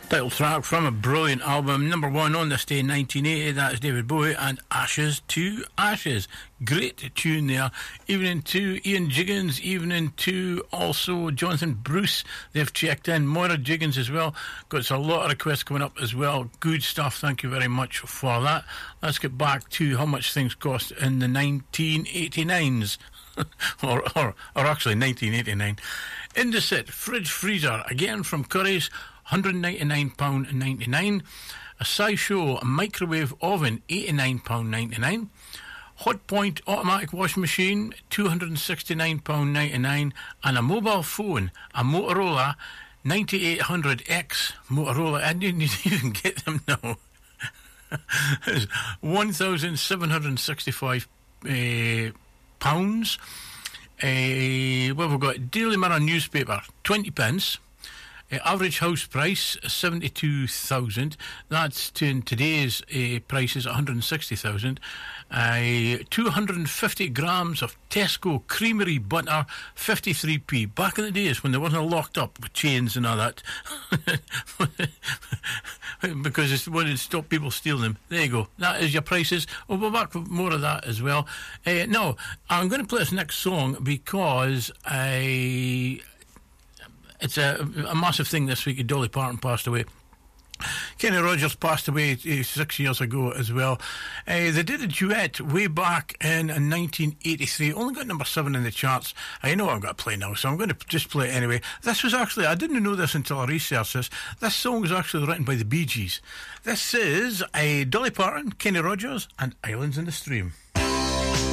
Title track from a brilliant album, number one on this day in 1980. That is David Bowie and Ashes to Ashes. Great tune there. Evening to Ian Jiggins, evening to also Jonathan Bruce. They've checked in. Moira Jiggins as well. Got a lot of requests coming up as well. Good stuff. Thank you very much for that. Let's get back to how much things cost in the 1989s. or actually 1989. Indesit Fridge Freezer, again from Curry's, £199.99. A SciShow microwave oven, £89.99. Hotpoint automatic washing machine, £269.99. And a mobile phone, a Motorola 9800X Motorola. I didn't even get them now. It's £1,765 pounds. What we've got, Daily Mirror newspaper, 20 pence. Average house price 72,000. That's in today's prices 160,000. 250 grams of Tesco creamery butter, 53p. Back in the days when they wasn't locked up with chains and all that, because it's wanted to stop people stealing them. There you go. That is your prices. We'll be back with more of that as well. No, I'm going to play this next song because it's a massive thing this week. Dolly Parton passed away. Kenny Rogers passed away 6 years ago as well. They did a duet way back in 1983. Only got number 7 in the charts. I know I've got to play now, so I'm going to just play it anyway. This was actually, I didn't know this until I researched this. This song was actually written by the Bee Gees. This is Dolly Parton, Kenny Rogers, and Islands in the Stream.